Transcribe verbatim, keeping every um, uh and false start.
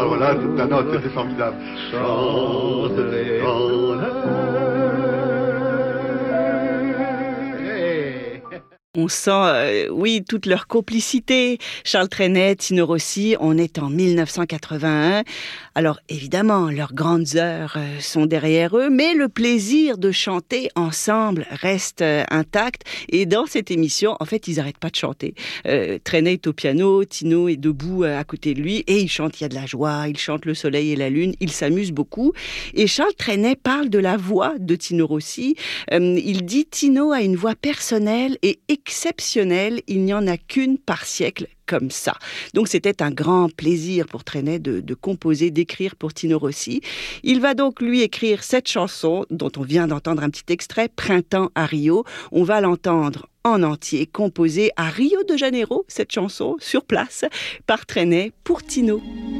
voilà, ta note, c'était formidable. Chante-les dans On sent, euh, oui, toute leur complicité. Charles Trenet, Tino Rossi, on est en mille neuf cent quatre-vingt-un. Alors, évidemment, leurs grandes heures euh, sont derrière eux, mais le plaisir de chanter ensemble reste euh, intact. Et dans cette émission, en fait, ils n'arrêtent pas de chanter. Euh, Trenet est au piano, Tino est debout euh, à côté de lui, et ils chantent, il y a de la joie, ils chantent le soleil et la lune, ils s'amusent beaucoup. Et Charles Trenet parle de la voix de Tino Rossi. Euh, il dit « Tino a une voix personnelle et exceptionnelle, il n'y en a qu'une par siècle comme ça ». Donc c'était un grand plaisir pour Trenet de, de composer, d'écrire pour Tino Rossi. Il va donc lui écrire cette chanson dont on vient d'entendre un petit extrait, Printemps à Rio. On va l'entendre en entier, composée à Rio de Janeiro, cette chanson, sur place, par Trenet pour Tino.